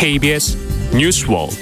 KBS 뉴스월드.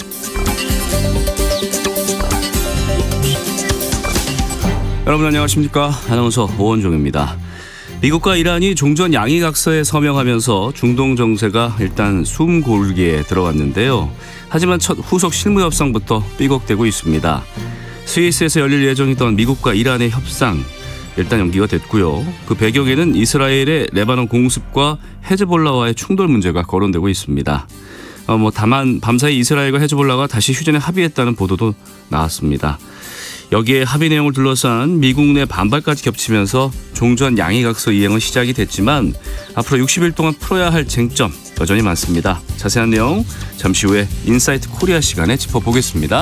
여러분 안녕하십니까? 아나운서 오원종입니다. 미국과 이란이 종전 양해각서에 서명하면서 중동 정세가 일단 숨고르기에 들어갔는데요. 하지만 첫 후속 실무협상부터 삐걱대고 있습니다. 스위스에서 열릴 예정이던 미국과 이란의 협상 일단 연기가 됐고요. 그 배경에는 이스라엘의 레바논 공습과 헤즈볼라와의 충돌 문제가 거론되고 있습니다. 다만 밤사이 이스라엘과 헤즈볼라가 다시 휴전에 합의했다는 보도도 나왔습니다. 여기에 합의 내용을 둘러싼 미국 내 반발까지 겹치면서 종전 양해각서 이행은 시작이 됐지만 앞으로 60일 동안 풀어야 할 쟁점 여전히 많습니다. 자세한 내용 잠시 후에 인사이트 코리아 시간에 짚어보겠습니다.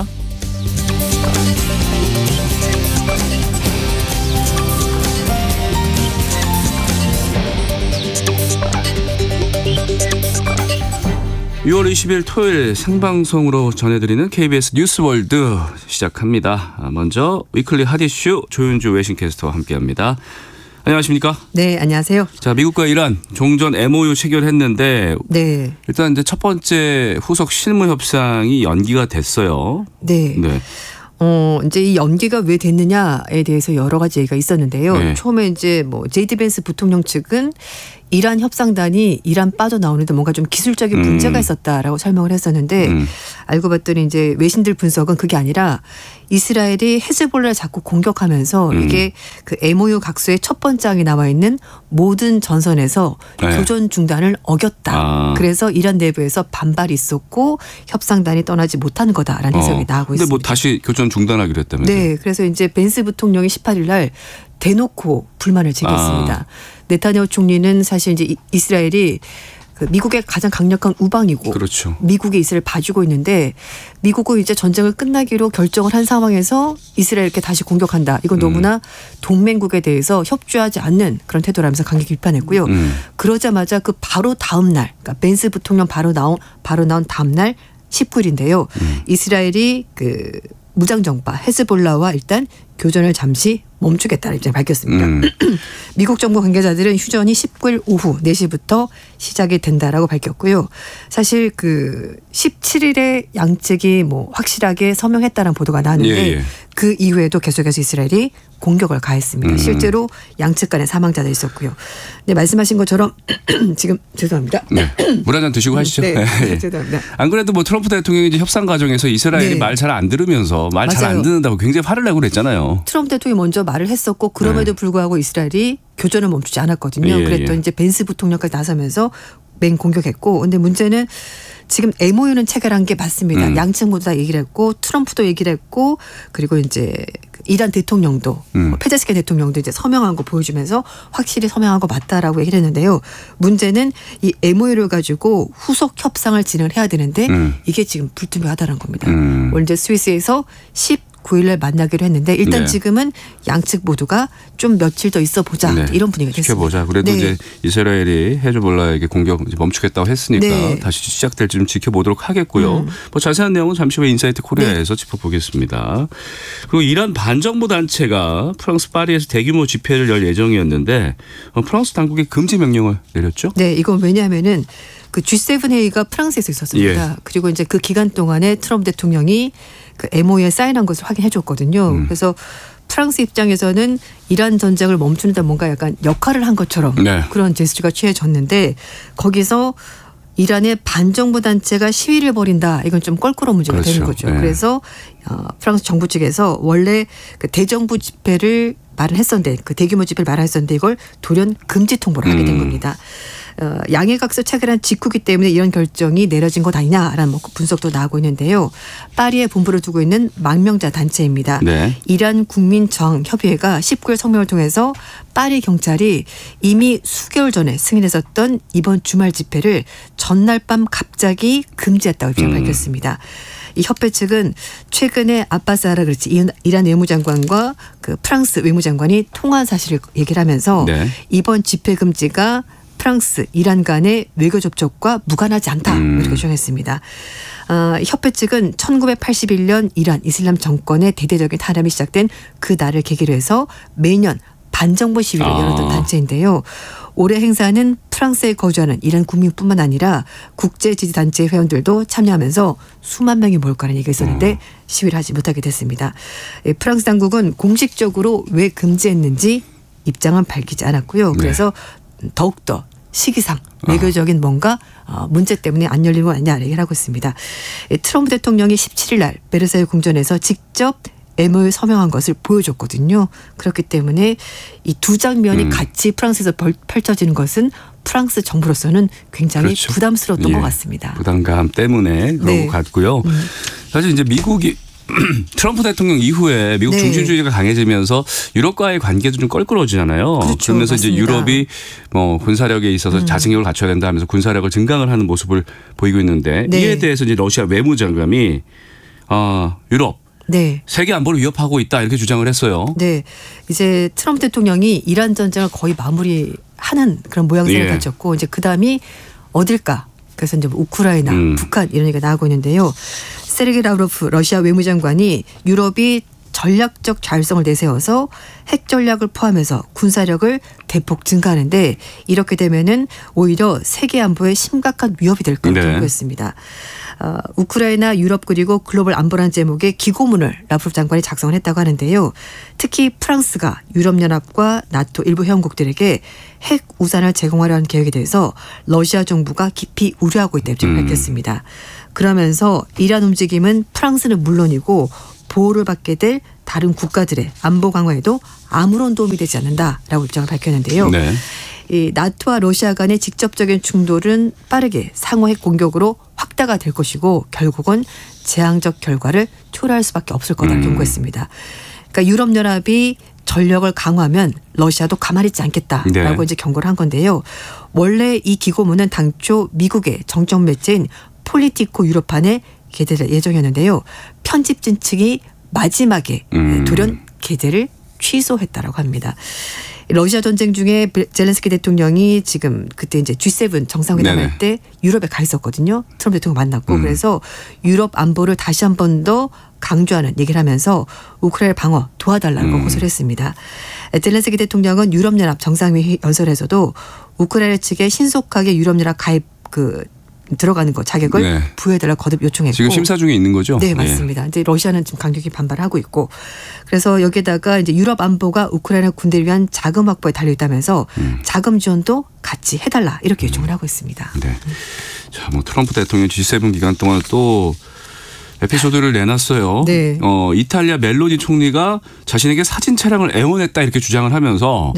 6월 20일 토요일 생방송으로 전해드리는 KBS 뉴스월드 시작합니다. 먼저 위클리 핫이슈 조윤주 외신캐스터와 함께합니다. 안녕하십니까? 네, 안녕하세요. 자, 미국과 이란 종전 MOU 체결했는데 네. 일단 이제 첫 번째 후속 실무 협상이 연기가 됐어요. 네. 이제 이 연기가 왜 됐느냐에 대해서 여러 가지 얘기가 있었는데요. 네. 처음에 이제 제이디 벤스 부통령 측은 이란 협상단이 이란 빠져나오는데 뭔가 좀 기술적인 문제가 있었다라고 설명을 했었는데 알고 봤더니 이제 외신들 분석은 그게 아니라 이스라엘이 헤즈볼라를 자꾸 공격하면서 이게 그 MOU 각서의 첫 번장에 나와 있는 모든 전선에서 교전 중단을 어겼다. 그래서 이란 내부에서 반발이 있었고 협상단이 떠나지 못한 거다라는 해석이 나오고 있습니다. 근데 다시 교전 중단하기로 했다면서요? 네. 그래서 이제 벤스 부통령이 18일 날 대놓고 불만을 제기했습니다. 네타냐후 총리는 사실 이제 이스라엘이 미국의 가장 강력한 우방이고 그렇죠. 미국이 이스라엘을 봐주고 있는데 미국은 이제 전쟁을 끝나기로 결정을 한 상황에서 이스라엘께 다시 공격한다. 이건 너무나 동맹국에 대해서 협조하지 않는 그런 태도라면서 강하게 비판했고요. 그러자마자 그 바로 다음 날, 그러니까 벤스 부통령 바로 나온 다음 날 19일인데요. 이스라엘이 그 무장정파 헤즈볼라와 일단 교전을 잠시 멈추겠다는 입장을 밝혔습니다. 미국 정부 관계자들은 휴전이 19일 오후 4시부터 시작이 된다라고 밝혔고요. 사실 그 17일에 양측이 확실하게 서명했다는 보도가 나왔는데 그 이후에도 계속해서 이스라엘이 공격을 가했습니다. 실제로 양측 간에 사망자도 있었고요. 네, 말씀하신 것처럼 지금 죄송합니다. 네. 물 한 잔 드시고 하시죠. 네. 죄송합니다. 안 그래도 트럼프 대통령이 이제 협상 과정에서 이스라엘이 말 잘 안 들으면서 말 잘 안 듣는다고 굉장히 화를 내고 그랬잖아요. 트럼프 대통령이 먼저 말을 했었고 그럼에도 불구하고 이스라엘이 교전을 멈추지 않았거든요. 그랬더니 이제 벤스 부통령까지 나서면서 맹공격했고, 근데 문제는 지금 MOU는 체결한 게 맞습니다. 양측 모두 다 얘기를 했고 트럼프도 얘기를 했고 그리고 이제 이란 대통령도 페제스키안 대통령도 이제 서명한 거 보여주면서 확실히 서명한 거 맞다라고 얘기를 했는데요. 문제는 이 MOU를 가지고 후속 협상을 진행해야 되는데 이게 지금 불투명하다는 겁니다. 원래 이제 스위스에서 19일에 만나기로 했는데 일단 지금은 양측 모두가 좀 며칠 더 있어 보자 이런 분위기가 됐습니다. 지켜보자. 그래도 이제 이스라엘이 헤즈볼라에게 공격 멈추겠다고 했으니까 다시 시작될지 좀 지켜보도록 하겠고요. 자세한 내용은 잠시 후에 인사이트 코리아에서 짚어보겠습니다. 그리고 이란 반정부 단체가 프랑스 파리에서 대규모 집회를 열 예정이었는데 프랑스 당국이 금지 명령을 내렸죠? 네, 이건 왜냐하면은 그 G7 회의가 프랑스에서 있었습니다. 그리고 이제 그 기간 동안에 트럼프 대통령이 그 MOU에 사인한 것을 확인해 줬거든요. 그래서 프랑스 입장에서는 이란 전쟁을 멈추는데 뭔가 약간 역할을 한 것처럼 그런 제스처가 취해졌는데 거기서 이란의 반정부 단체가 시위를 벌인다. 이건 좀 껄끄러운 문제가 되는 거죠. 그래서 프랑스 정부 측에서 원래 그 대정부 집회를 말을 했었는데 그 대규모 집회를 말했었는데 이걸 돌연 금지 통보를 하게 된 겁니다. 양해각서 체결한 직후기 때문에 이런 결정이 내려진 것 아니냐라는 분석도 나오고 있는데요. 파리에 본부를 두고 있는 망명자 단체입니다. 이란 국민저항협의회가 19일 성명을 통해서 파리 경찰이 이미 수개월 전에 승인했었던 이번 주말 집회를 전날 밤 갑자기 금지했다고 밝혔습니다. 이 협회 측은 최근에 아바스 아라그치 이란 외무장관과 그 프랑스 외무장관이 통화한 사실을 얘기를 하면서 이번 집회 금지가 프랑스, 이란 간의 외교 접촉과 무관하지 않다 이렇게 주장했습니다. 협회 측은 1981년 이란 이슬람 정권의 대대적인 탄압이 시작된 그 날을 계기로 해서 매년 반정부 시위를 열었던 단체인데요. 올해 행사는 프랑스에 거주하는 이란 국민뿐만 아니라 국제 지지단체 회원들도 참여하면서 수만 명이 모일 거라는 얘기가 있었는데 시위를 하지 못하게 됐습니다. 프랑스 당국은 공식적으로 왜 금지했는지 입장은 밝히지 않았고요. 그래서 더욱더 시기상 외교적인 뭔가 문제 때문에 안 열린 거 아니냐 얘기를 하고 있습니다. 트럼프 대통령이 17일 날 베르사유 궁전에서 직접 MOU 서명한 것을 보여줬거든요. 그렇기 때문에 이 두 장면이 같이 프랑스에서 펼쳐지는 것은 프랑스 정부로서는 굉장히 그렇죠. 부담스러웠던 것 같습니다. 부담감 때문에 그런 것 같고요. 사실 이제 미국이 트럼프 대통령 이후에 미국 중심주의가 강해지면서 유럽과의 관계도 좀 껄끄러워지잖아요. 그렇죠. 그러면서 맞습니다. 이제 유럽이 뭐 군사력에 있어서 자생력을 갖춰야 된다 하면서 군사력을 증강을 하는 모습을 보이고 있는데 이에 대해서 이제 러시아 외무장관이 유럽 세계 안보를 위협하고 있다 이렇게 주장을 했어요. 네, 이제 트럼프 대통령이 이란 전쟁을 거의 마무리하는 그런 모양새를 갖췄고 이제 그 다음이 어딜까? 그래서 이제 우크라이나, 북한 이런 얘기가 나오고 있는데요. 세르게이 라브로프 러시아 외무장관이 유럽이 전략적 자율성을 내세워서 핵 전략을 포함해서 군사력을 대폭 증가하는데 이렇게 되면은 오히려 세계 안보에 심각한 위협이 될 거라고 얘기했습니다. 우크라이나 유럽 그리고 글로벌 안보라는 제목의 기고문을 라브로프 장관이 작성을 했다고 하는데요. 특히 프랑스가 유럽연합과 나토 일부 회원국들에게 핵 우산을 제공하려는 계획에 대해서 러시아 정부가 깊이 우려하고 있다 입장을 밝혔습니다. 그러면서 이란 움직임은 프랑스는 물론이고 보호를 받게 될 다른 국가들의 안보 강화에도 아무런 도움이 되지 않는다라고 입장을 밝혔는데요. 이 나토와 러시아 간의 직접적인 충돌은 빠르게 상호 핵 공격으로 확대가 될 것이고 결국은 재앙적 결과를 초래할 수밖에 없을 거다 경고했습니다. 그러니까 유럽연합이 전력을 강화하면 러시아도 가만히 있지 않겠다라고 이제 경고를 한 건데요. 원래 이 기고문은 당초 미국의 정적 매체인 폴리티코 유럽판에 게재될 예정이었는데요. 편집진 측이 마지막에 돌연 게재를 취소했다라고 합니다. 러시아 전쟁 중에 젤렌스키 대통령이 지금 그때 이제 G7 정상회담 할 때 유럽에 가 있었거든요. 트럼프 대통령 만났고 그래서 유럽 안보를 다시 한 번 더 강조하는 얘기를 하면서 우크라이나 방어 도와달라고 호소를 했습니다. 젤렌스키 대통령은 유럽연합 정상회의 연설에서도 우크라이나 측에 신속하게 유럽연합 가입 들어가는 거 자격을 부여해달라고 거듭 요청했고 지금 심사 중에 있는 거죠? 네, 맞습니다. 이제 러시아는 지금 강력히 반발하고 있고 그래서 여기에다가 이제 유럽 안보가 우크라이나 군대를 위한 자금 확보에 달려 있다면서 자금 지원도 같이 해달라 이렇게 요청을 하고 있습니다. 네. 자, 뭐 트럼프 대통령 G7 기간 동안 또 에피소드를 내놨어요. 이탈리아 멜로니 총리가 자신에게 사진 촬영을 애원했다 이렇게 주장을 하면서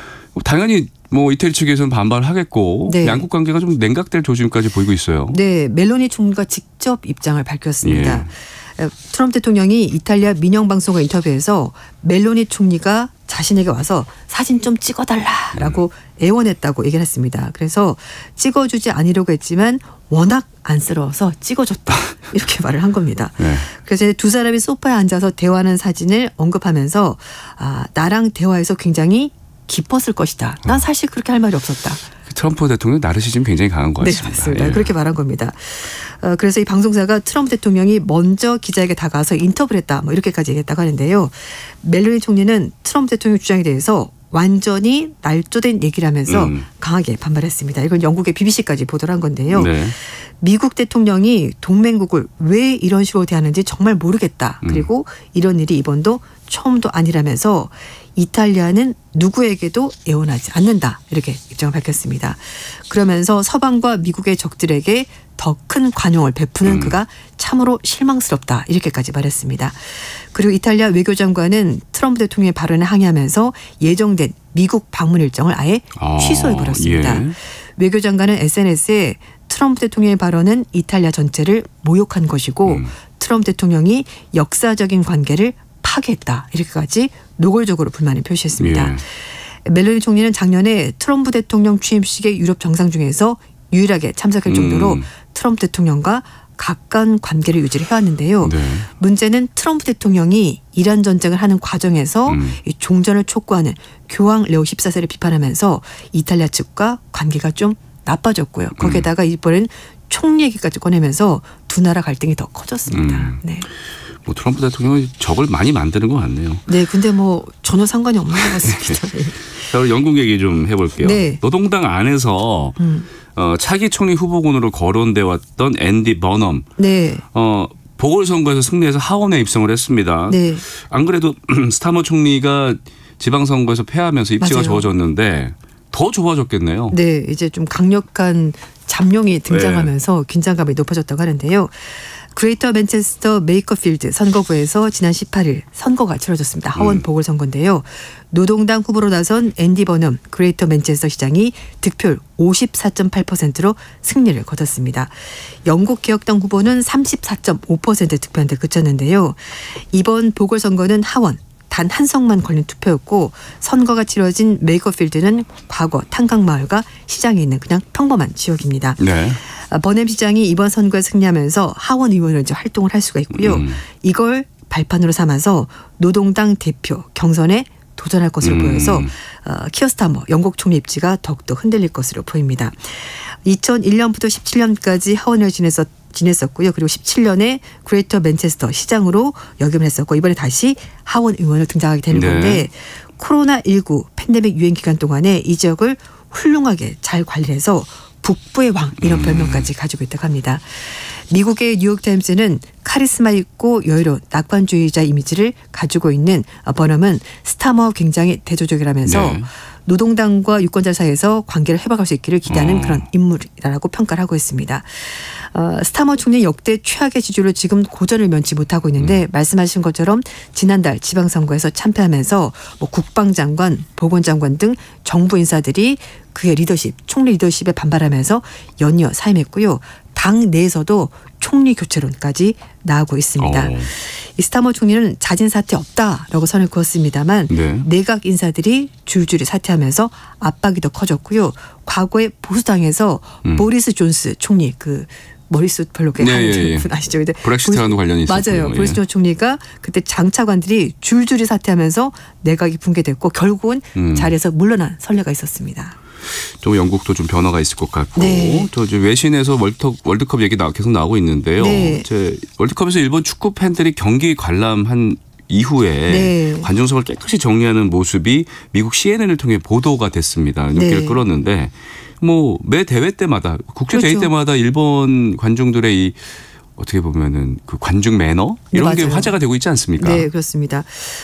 당연히 뭐 이태리 측에서는 반발하겠고 양국 관계가 좀 냉각될 조짐까지 보이고 있어요. 네, 멜로니 총리가 직접 입장을 밝혔습니다. 트럼프 대통령이 이탈리아 민영방송과 인터뷰에서 멜로니 총리가 자신에게 와서 사진 좀 찍어달라라고 애원했다고 얘기를 했습니다. 그래서 찍어주지 않으려고 했지만 워낙 안쓰러워서 찍어줬다 이렇게 말을 한 겁니다. 그래서 두 사람이 소파에 앉아서 대화하는 사진을 언급하면서 나랑 대화해서 굉장히 깊었을 것이다. 난 사실 그렇게 할 말이 없었다. 트럼프 대통령 나르시즘 굉장히 강한 것 같습니다. 네, 맞습니다. 그렇게 말한 겁니다. 그래서 이 방송사가 트럼프 대통령이 먼저 기자에게 다가와서 인터뷰를 했다. 뭐 이렇게까지 얘기했다고 하는데요. 멜로니 총리는 트럼프 대통령 주장에 대해서 완전히 날조된 얘기를 하면서 강하게 반발했습니다. 이건 영국의 BBC까지 보도를 한 건데요. 미국 대통령이 동맹국을 왜 이런 식으로 대하는지 정말 모르겠다. 그리고 이런 일이 이번도 처음도 아니라면서 이탈리아는 누구에게도 애원하지 않는다. 이렇게 입장을 밝혔습니다. 그러면서 서방과 미국의 적들에게 더 큰 관용을 베푸는 그가 참으로 실망스럽다. 이렇게까지 말했습니다. 그리고 이탈리아 외교장관은 트럼프 대통령의 발언에 항의하면서 예정된 미국 방문 일정을 아예 취소해버렸습니다. 외교장관은 SNS에 트럼프 대통령의 발언은 이탈리아 전체를 모욕한 것이고 트럼프 대통령이 역사적인 관계를 파괴했다. 이렇게까지 노골적으로 불만을 표시했습니다. 멜로니 총리는 작년에 트럼프 대통령 취임식의 유럽 정상 중에서 유일하게 참석할 정도로 트럼프 대통령과 가까운 관계를 유지를 해왔는데요. 문제는 트럼프 대통령이 이란 전쟁을 하는 과정에서 이 종전을 촉구하는 교황 레오 14세를 비판하면서 이탈리아 측과 관계가 좀 나빠졌고요. 거기에다가 이번엔 총리 얘기까지 꺼내면서 두 나라 갈등이 더 커졌습니다. 뭐 트럼프 대통령이 적을 많이 만드는 것 같네요. 네, 근데 뭐 전혀 상관이 없는 것 같습니다. 네. 자, 우리 영국 얘기 좀 해볼게요. 네. 노동당 안에서 차기 총리 후보군으로 거론돼 왔던 앤디 버넘. 네. 보궐선거에서 승리해서 하원에 입성을 했습니다. 네. 안 그래도 스타머 총리가 지방선거에서 패하면서 입지가 맞아요. 좋아졌는데 더 좋아졌겠네요. 네, 이제 좀 강력한 잠룡이 등장하면서 긴장감이 높아졌다고 하는데요. 그레이터 맨체스터 메이커필드 선거구에서 지난 18일 선거가 치러졌습니다. 하원 보궐선거인데요. 노동당 후보로 나선 앤디 버넘 그레이터 맨체스터 시장이 득표율 54.8%로 승리를 거뒀습니다. 영국 개혁당 후보는 34.5% 득표한데 그쳤는데요. 이번 보궐선거는 하원 단 한 석만 걸린 투표였고 선거가 치러진 메이커필드는 과거 탄강마을과 시장이 있는 그냥 평범한 지역입니다. 네. 버넴 시장이 이번 선거에 승리하면서 하원 의원으로 이제 활동을 할 수가 있고요. 이걸 발판으로 삼아서 노동당 대표 경선에 도전할 것으로 보여서 키어 스타머 영국 총리 입지가 더욱더 흔들릴 것으로 보입니다. 2001년부터 17년까지 하원을 지냈었고요. 그리고 17년에 그레이터 맨체스터 시장으로 역임을 했었고 이번에 다시 하원 의원으로 등장하게 되는 건데 코로나19 팬데믹 유행 기간 동안에 이 지역을 훌륭하게 잘 관리해서 북부의 왕 이런 별명까지 가지고 있다고 합니다. 미국의 뉴욕타임스는 카리스마 있고 여유로운 낙관주의자 이미지를 가지고 있는 버넘은 스타머 굉장히 대조적이라면서 노동당과 유권자 사이에서 관계를 회복할 수 있기를 기대하는 그런 인물이라고 평가를 하고 있습니다. 스타머 총리 역대 최악의 지지율로 지금 고전을 면치 못하고 있는데 말씀하신 것처럼 지난달 지방선거에서 참패하면서 뭐 국방장관, 보건장관 등 정부 인사들이 그의 리더십, 총리 리더십에 반발하면서 연이어 사임했고요. 당 내에서도 총리 교체론까지 나오고 있습니다. 이 스타머 총리는 자진 사퇴 없다라고 선을 그었습니다만 내각 인사들이 줄줄이 사퇴하면서 압박이 더 커졌고요. 과거에 보수당에서 보리스 존스 총리 머리숱 별로 하는 분 아시죠? 브렉시트와도 관련이 있었고요. 맞아요. 보리스 존스 총리가 그때 장차관들이 줄줄이 사퇴하면서 내각이 붕괴됐고 결국은 자리에서 물러난 선례가 있었습니다. 좀 영국도 좀 변화가 있을 것 같고 또 이제 외신에서 월드컵 얘기 계속 나오고 있는데요. 이제 월드컵에서 일본 축구 팬들이 경기 관람한 이후에 관중석을 깨끗이 정리하는 모습이 미국 CNN을 통해 보도가 됐습니다. 눈길을 끌었는데 뭐 매 대회 때마다 국제 대회 때마다 일본 관중들의 이 어떻게 보면은 그 관중 매너 이런 게 화제가 되고 있지 않습니까? 네, 그렇습니다.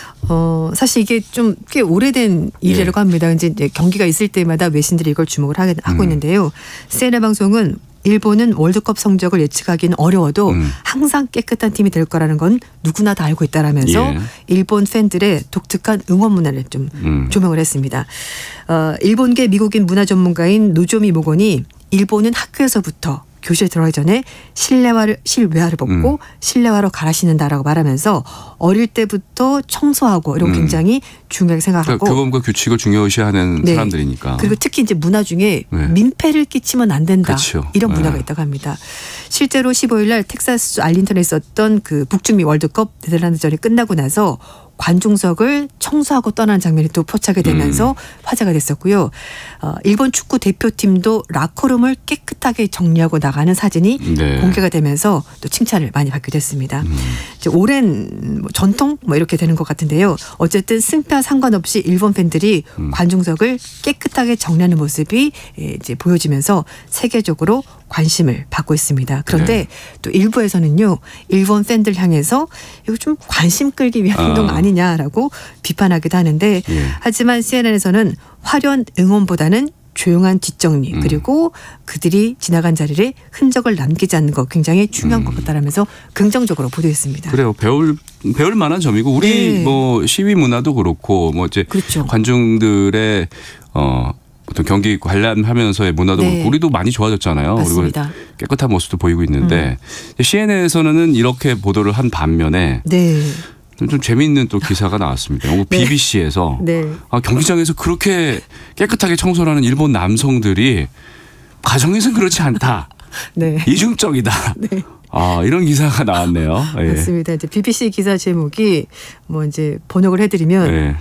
사실 이게 좀 꽤 오래된 일이라고 합니다. 이제 경기가 있을 때마다 외신들이 이걸 주목을 하고 있는데요. CNN 방송은 일본은 월드컵 성적을 예측하기는 어려워도 항상 깨끗한 팀이 될 거라는 건 누구나 다 알고 있다라면서 일본 팬들의 독특한 응원 문화를 좀 조명을 했습니다. 일본계 미국인 문화 전문가인 노조미 모건이 일본은 학교에서부터 교실에 들어가기 전에 실외화를 벗고 실내화로 갈아 신는다라고 말하면서 어릴 때부터 청소하고 이런 거 굉장히 중요하게 생각하고 그러니까 교범과 규칙을 중요시하는 사람들이니까. 그리고 특히 이제 문화 중에 민폐를 끼치면 안 된다. 이런 문화가 있다고 합니다. 실제로 15일 날 텍사스 알린턴에 있었던 그 북중미 월드컵 네덜란드전이 끝나고 나서 관중석을 청소하고 떠나는 장면이 또 포착이 되면서 화제가 됐었고요. 일본 축구 대표팀도 라커룸을 깨끗하게 정리하고 나가는 사진이 공개가 되면서 또 칭찬을 많이 받게 됐습니다. 이제 오랜 전통 이렇게 되는 것 같은데요. 어쨌든 승패와 상관없이 일본 팬들이 관중석을 깨끗하게 정리하는 모습이 이제 보여지면서 세계적으로 관심을 받고 있습니다. 그런데 또 일부에서는요. 일본 팬들 향해서 이거 좀 관심 끌기 위한 행동 아니냐라고 비판하기도 하는데 하지만 CNN에서는 화려한 응원보다는 조용한 뒷정리 그리고 그들이 지나간 자리에 흔적을 남기지 않는 거 굉장히 중요한 것 같다라면서 긍정적으로 보도했습니다. 그래요. 배울 만한 점이고 우리 뭐 시위 문화도 그렇고 뭐 이제 관중들의 어떤 경기 관람하면서의 문화도 그렇고 우리도 많이 좋아졌잖아요. 맞습니다. 그리고 깨끗한 모습도 보이고 있는데 CNN에서는 이렇게 보도를 한 반면에 좀 재미있는 또 기사가 나왔습니다. 영국 BBC에서 경기장에서 그렇게 깨끗하게 청소를 하는 일본 남성들이 가정에서는 그렇지 않다. 이중적이다. 이런 기사가 나왔네요. 맞습니다. 이제 BBC 기사 제목이 뭐 이제 번역을 해드리면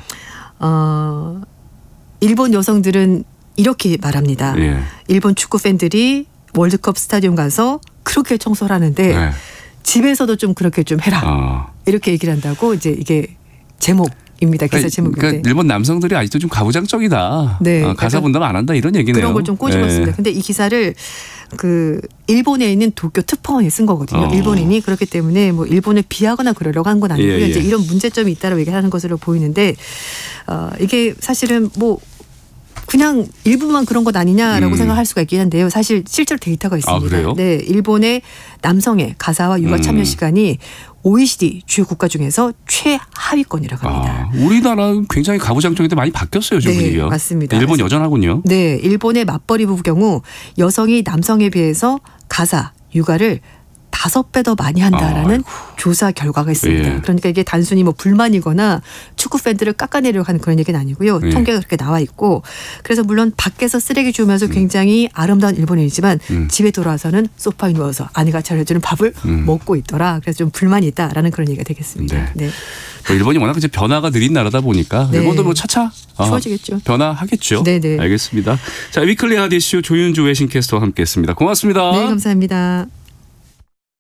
일본 여성들은 이렇게 말합니다. 일본 축구 팬들이 월드컵 스타디움 가서 그렇게 청소를 하는데 집에서도 좀 그렇게 좀 해라. 이렇게 얘기를 한다고 이제 이게 제목입니다. 기사 제목인데. 그러니까 일본 남성들이 아직도 좀 가부장적이다. 네, 가사 분담 안 한다 이런 얘기네요. 그런 걸 좀 꼬집었습니다. 근데 이 기사를 그 일본에 있는 도쿄 특파원이 쓴 거거든요. 일본인이. 그렇기 때문에 뭐 일본을 비하거나 그러려고 한 건 아니고요. 이제 이런 문제점이 있다라고 얘기하는 것으로 보이는데 이게 사실은 뭐 그냥 일부만 그런 것 아니냐라고 생각할 수가 있긴 한데요. 사실 실제로 데이터가 있습니다. 그래요? 네, 일본의 남성의 가사와 육아 참여 시간이 OECD 주요 국가 중에서 최하위권이라고 합니다. 우리나라는 굉장히 가부장적인데 많이 바뀌었어요, 지금 네, 분위기가. 맞습니다. 일본 여전하군요. 네, 일본의 맞벌이 부부 경우 여성이 남성에 비해서 가사, 육아를 5배 더 많이 한다라는 조사 결과가 있습니다. 그러니까 이게 단순히 뭐 불만이거나 축구 팬들을 깎아내려고 하는 그런 얘기는 아니고요. 통계가 그렇게 나와 있고 그래서 물론 밖에서 쓰레기 주우면서 굉장히 아름다운 일본인이지만 집에 돌아와서는 소파에 누워서 아내가 차려주는 밥을 먹고 있더라. 그래서 좀 불만이 있다라는 그런 얘기가 되겠습니다. 네. 일본이 워낙 이제 변화가 느린 나라다 보니까 일본도 뭐 차차 좋아지겠죠. 변화하겠죠. 네네. 알겠습니다. 자, 위클리 하디쇼 조윤주 외신캐스터와 함께했습니다. 고맙습니다. 네, 감사합니다.